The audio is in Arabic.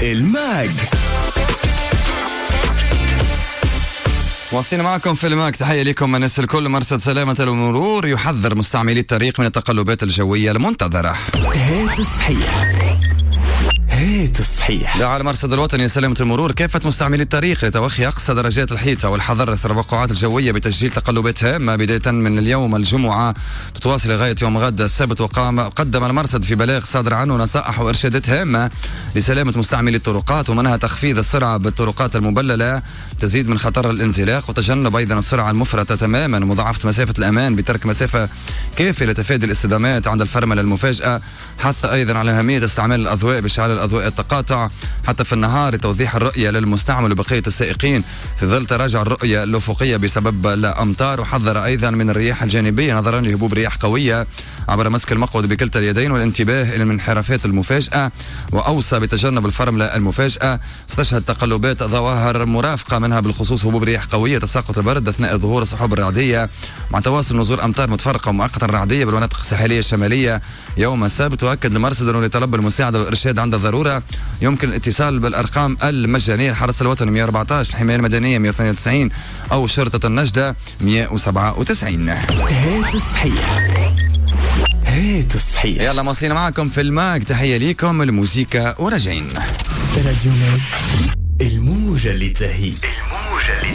الماج. واصلين معكم في الماك. تحية لكم من الكل. مرصد سلامة المرور يحذر مستعملي الطريق من التقلبات الجوية المنتظرة. هات الصحيح. دعا المرصد الوطني لسلامة المرور كافة مستعملي الطريق لتوخي أقصى درجات الحيطة والحذر التوقعات الجوية بتسجيل تقلبات هامة بداية من اليوم الجمعة تتواصل لغاية يوم غد السبت. قدم المرصد في بلاغ صادر عنه نصائح وإرشادات هامة لسلامة مستعملي الطرقات، ومنها تخفيض السرعة بالطرقات المبللة، تزيد من خطر الانزلاق، وتجنب أيضا السرعة المفرطة تماما، ومضاعفة مسافة الأمان بترك مسافة كافية لتفادي الاصطدامات عند الفرملة المفاجئة. حث أيضا على أهمية استعمال الأضواء بإشعال الأضواء التقاطع حتى في النهار لتوضيح الرؤية للمستعمل وبقية السائقين في ظل تراجع الرؤية الأفقية بسبب الأمطار. وحذر أيضا من الرياح الجانبية نظرا لهبوب رياح قوية عبر مسك المقود بكلتا اليدين والانتباه إلى المنحرفات المفاجئة، وأوصى بتجنب الفرملة المفاجئة. ستشهد تقلبات ظواهر مرافقة منها بالخصوص هبوب رياح قوية، تساقط البرد أثناء ظهور السحب الرعدية مع تواصل نزول أمطار متفرقة ومؤقتا رعدية بالمناطق الساحلية الشمالية يوم السبت. وأكد المرصد أنه لطلب المساعدة والإرشاد عند الضرورة يمكن الاتصال بالأرقام المجانية: الحرس الوطني 114، الحماية المدنية 192، أو شرطة النجدة 197. هات الصحيح. يلا مواصلين معكم في الماج. تحية ليكم الموسيقى وراجعين. راديو ماج، الموجة اللي تهيك.